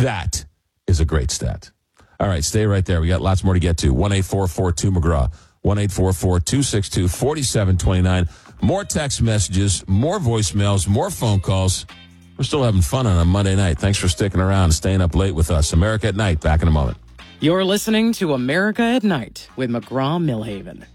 That is a great stat. All right, stay right there. We got lots more to get to. 1-844-2-McGraw. 1-844-262-4729. More text messages, more voicemails, more phone calls. We're still having fun on a Monday night. Thanks for sticking around and staying up late with us. America at Night, back in a moment. You're listening to America at Night with McGraw Millhaven.